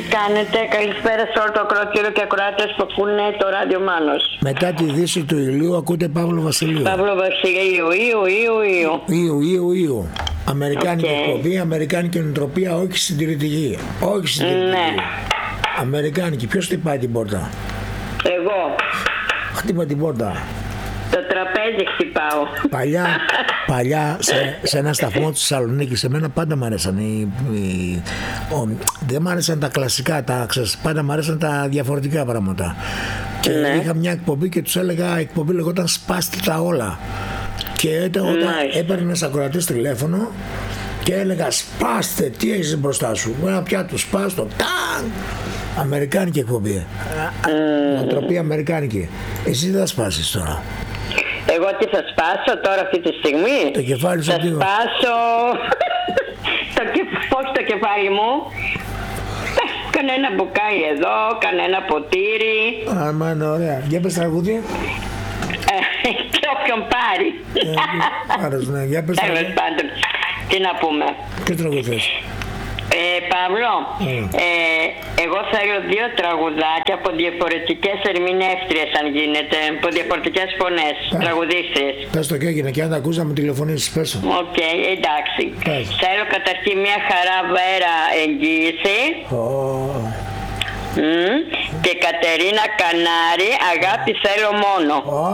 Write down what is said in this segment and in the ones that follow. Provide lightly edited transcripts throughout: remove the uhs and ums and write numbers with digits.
κάνετε? Καλησπέρα σε όλο το ακροατήριο και ακροάτες που ακούνε το ράδιο Μάνος. Μετά τη δύση του ηλίου ακούτε Παύλο Βασιλείου. Παύλο Βασιλείου, Ιου. Αμερικάνικη εκπομπή, αμερικάνικη νοοτροπία, όχι συντηρητική. Όχι συντηρητική. Ναι. Αμερικάνικη. Ποιος χτυπάει την πόρτα? Εγώ. Χτύπα την πόρτα. Το τραπέζι χτυπάω. Παλιά σε ένα σταθμό της Θεσσαλονίκης, εμένα πάντα μ' άρεσαν δεν μ' άρεσαν τα κλασικά, πάντα μ' άρεσαν τα διαφορετικά πράγματα. Και είχα μια εκπομπή και τους έλεγα, η εκπομπή λεγόταν «Σπάστε τα όλα». Και όταν έπαιρνες ακροατές τηλέφωνο και έλεγα «Σπάστε, τι έχεις μπροστά σου?» Ένα πιάτο σπάστο, τάγκ! Αμερικάνικη εκπομπή. Νοοτροπία αμερικάνικη. Εσύ δεν θα σπάσεις τώρα. Εγώ τι θα σπάσω τώρα αυτή τη στιγμή? Το κεφάλι σου. Θα σπάσω όχι το κεφάλι μου. Κανένα μπουκάλι εδώ, κανένα ποτήρι. Μα είναι ωραία. Για πες τραγούδι. Και όποιον πάρει. Ναι, για πες τραγούδι. Τέλος πάντων, τι να πούμε. Τι τραγούδι θες? Παύλο, εγώ θέλω 2 τραγουδάκια από διαφορετικές ερμηνεύτριες, αν γίνεται, από διαφορετικές φωνές, τραγουδίστριες. Πες το και έγινε, και αν τα ακούς να μου τηλεφωνήσεις, πες το. Οκ, εντάξει. Θέλω καταρχήν μια Χαρά Βέρα εγγύηση. Και Κατερίνα Κανάρη, Αγάπη θέλω μόνο.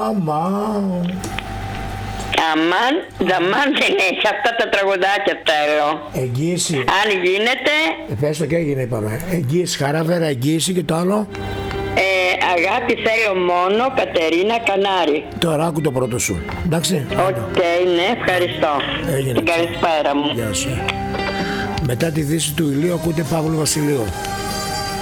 Αμάν, δαμάν δεν έχει, αυτά τα τραγουδάκια θέλω. Εγγύηση. Αν γίνεται. Πες το και έγινε, είπαμε. Εγγύηση, Χαρά Βέρα εγγύηση, και το άλλο. Αγάπη θέλω μόνο, Κατερίνα Κανάρη. Τώρα άκου το πρώτο σου. Εντάξει. Οκ, ναι, ευχαριστώ. Έγινε. Την καλησπέρα μου. Γεια σου. Μετά τη δύση του ηλίου ακούτε Παύλο Βασιλείου.